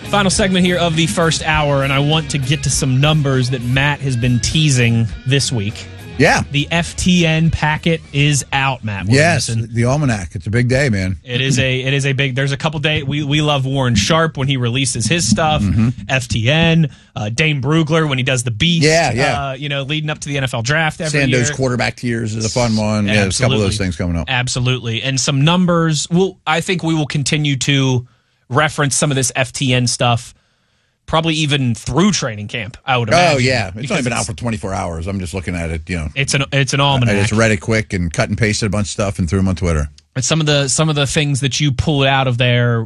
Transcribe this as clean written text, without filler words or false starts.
Final segment here of the first hour, and I want to get to some numbers that Matt has been teasing this week. Yeah. The FTN packet is out, Matt Williamson. Yes, the almanac. It's a big day, man. It is a big. There's a couple days. We love Warren Sharp when he releases his stuff. FTN, Dane Brugler when he does the beat. Yeah. Leading up to the NFL draft every year. Sandoz quarterback tiers is a fun one. Yeah, there's a couple of those things coming up. Absolutely, and some numbers. I think we will continue to reference some of this FTN stuff. Probably even through training camp, I would imagine. Oh, yeah. It's only been out for 24 hours. I'm just looking at it, It's an almanac. I just read it quick and cut and pasted a bunch of stuff and threw them on Twitter. And some of the things that you pull out of there,